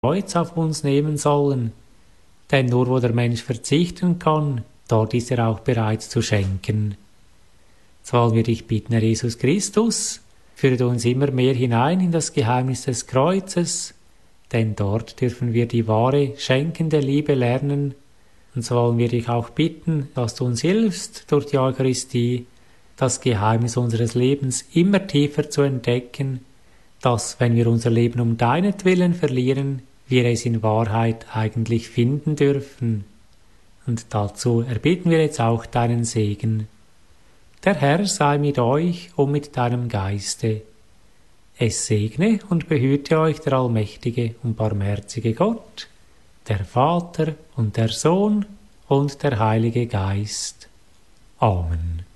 Kreuz auf uns nehmen sollen. Denn nur wo der Mensch verzichten kann, dort ist er auch bereit zu schenken. So wollen wir dich bitten, Herr Jesus Christus, führe uns immer mehr hinein in das Geheimnis des Kreuzes, denn dort dürfen wir die wahre, schenkende Liebe lernen. Und so wollen wir dich auch bitten, dass du uns hilfst, durch die Eucharistie das Geheimnis unseres Lebens immer tiefer zu entdecken, dass, wenn wir unser Leben um deinetwillen verlieren, wir es in Wahrheit eigentlich finden dürfen. Und dazu erbitten wir jetzt auch deinen Segen. Der Herr sei mit euch und mit deinem Geiste. Es segne und behüte euch der allmächtige und barmherzige Gott, der Vater und der Sohn und der Heilige Geist. Amen.